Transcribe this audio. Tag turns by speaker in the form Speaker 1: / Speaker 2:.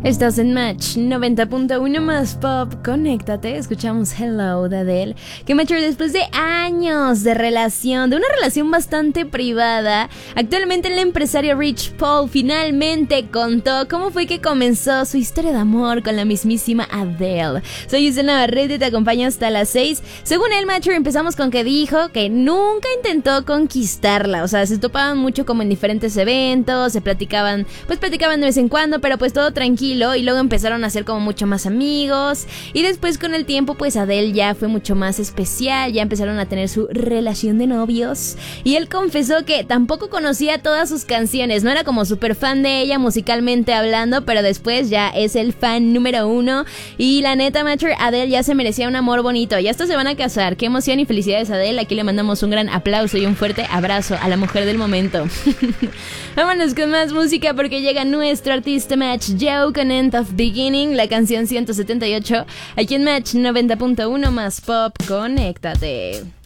Speaker 1: Estás en Match 90.1 más pop, conéctate, escuchamos Hello de Adele, que Matcher después de años de relación, de una relación bastante privada, actualmente el empresario Rich Paul finalmente contó cómo fue que comenzó su historia de amor con la mismísima Adele. Soy Yusena Navarrete y te acompaño hasta las 6. Según el Matcher empezamos con que dijo que nunca intentó conquistarla, o sea, se topaban mucho como en diferentes eventos, se platicaban de vez en cuando, pero pues todo tranquilo. Y luego empezaron a ser como mucho más amigos. Y después con el tiempo pues Adele ya fue mucho más especial. Ya empezaron a tener su relación de novios. Y él confesó que tampoco conocía todas sus canciones. No era como súper fan de ella musicalmente hablando, pero después ya es el fan número 1. Y la neta, Matcher, Adele ya se merecía un amor bonito. Ya hasta se van a casar. Qué emoción y felicidades a Adele. Aquí le mandamos un gran aplauso y un fuerte abrazo a la mujer del momento. Vámonos con más música porque llega nuestro artista Match Joe con End of Beginning, la canción 178, aquí en Match 90.1 más pop, conéctate.